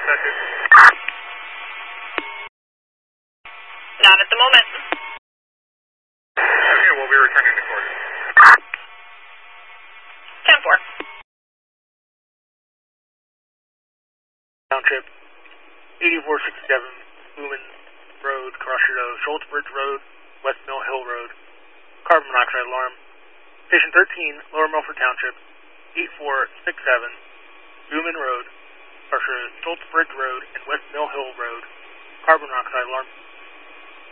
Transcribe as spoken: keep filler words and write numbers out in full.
detected. Not at the moment. Okay, we'll be returning to court. ten four. Township, eighty-four sixty-seven, Lumen Road, Crusher, Schultz Bridge Road, West Mill Hill Road, carbon monoxide alarm. Station thirteen, Lower Milford Township, eighty-four sixty-seven, Lumen Road, Crusher, Schultz Bridge Road, and West Mill Hill Road, carbon monoxide alarm.